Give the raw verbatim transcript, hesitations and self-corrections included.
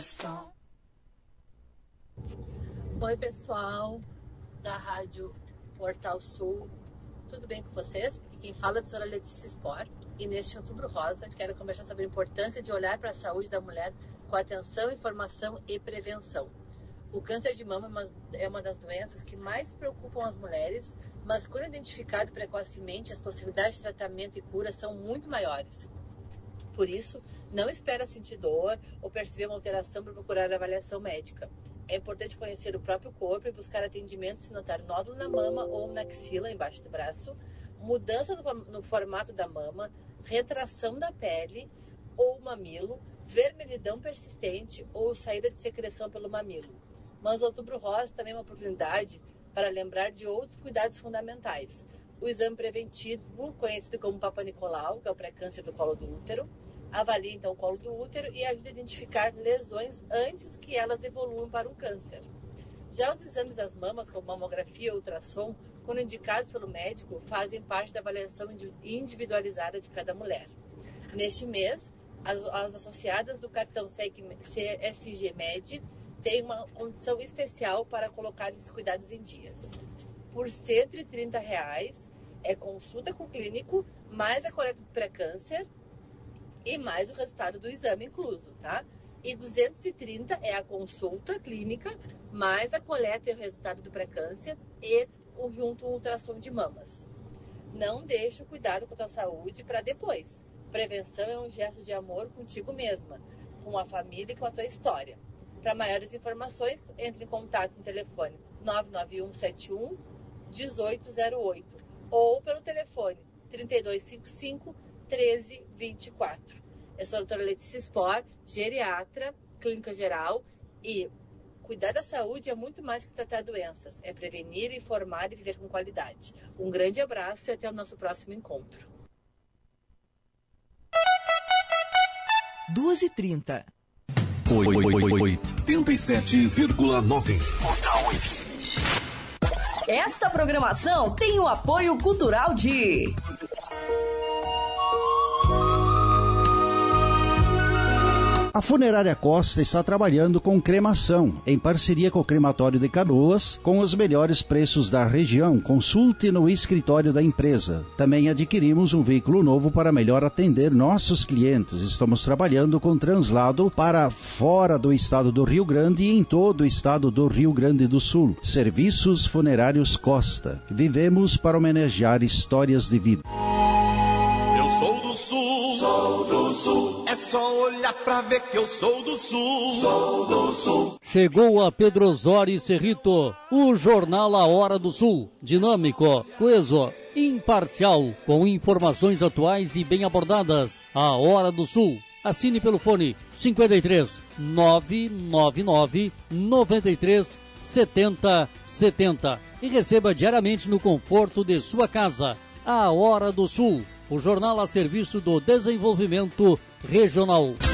Oi, pessoal da Rádio Portal Sul, tudo bem com vocês? Aqui quem fala é a doutora Letícia Spor, e neste Outubro Rosa quero conversar sobre a importância de olhar para a saúde da mulher com atenção, informação e prevenção. O câncer de mama é uma das doenças que mais preocupam as mulheres, mas quando identificado precocemente, as possibilidades de tratamento e cura são muito maiores. Por isso, não espera sentir dor ou perceber uma alteração para procurar avaliação médica. É importante conhecer o próprio corpo e buscar atendimento se notar nódulo na mama ou na axila, embaixo do braço, mudança no, no formato da mama, retração da pele ou mamilo, vermelhidão persistente ou saída de secreção pelo mamilo. Mas o Outubro Rosa também é uma oportunidade para lembrar de outros cuidados fundamentais. O exame preventivo, conhecido como Papa Nicolau, que é o pré-câncer do colo do útero, avalia então o colo do útero e ajuda a identificar lesões antes que elas evoluam para um câncer. Já os exames das mamas, como mamografia e ultrassom, quando indicados pelo médico, fazem parte da avaliação individualizada de cada mulher. Neste mês, as, as associadas do cartão C S G Med têm uma condição especial para colocar esses cuidados em dias. Por cento e trinta reais é consulta com o clínico, mais a coleta do pré-câncer e mais o resultado do exame incluso, tá? E duzentos e trinta é a consulta clínica, mais a coleta e o resultado do pré-câncer e o junto um ultrassom de mamas. Não deixe o cuidado com a tua saúde para depois. Prevenção é um gesto de amor contigo mesma, com a família e com a tua história. Para maiores informações, entre em contato no telefone nove nove um sete um um oito zero oito ou pelo telefone trinta e dois cinquenta e cinco treze vinte e quatro. Eu sou a doutora Letícia Spor, geriatra, clínica geral, e cuidar da saúde é muito mais que tratar doenças. É prevenir, informar e viver com qualidade. Um grande abraço e até o nosso próximo encontro. duas e trinta. oitenta e sete vírgula nove. Esta programação tem o apoio cultural de... A Funerária Costa está trabalhando com cremação, em parceria com o Crematório de Canoas, com os melhores preços da região. Consulte no escritório da empresa. Também adquirimos um veículo novo para melhor atender nossos clientes. Estamos trabalhando com translado para fora do estado do Rio Grande e em todo o estado do Rio Grande do Sul. Serviços Funerários Costa. Vivemos para homenagear histórias de vida. Eu sou do Sul, sou do Sul. É só olhar pra ver que eu sou do Sul, sou do Sul. Chegou a Pedro Osório e Cerrito, o jornal A Hora do Sul. Dinâmico, coeso, imparcial, com informações atuais e bem abordadas. A Hora do Sul. Assine pelo fone cinquenta e três, nove nove nove, noventa e três, setenta, setenta e receba diariamente no conforto de sua casa. A Hora do Sul. O jornal a serviço do desenvolvimento regional.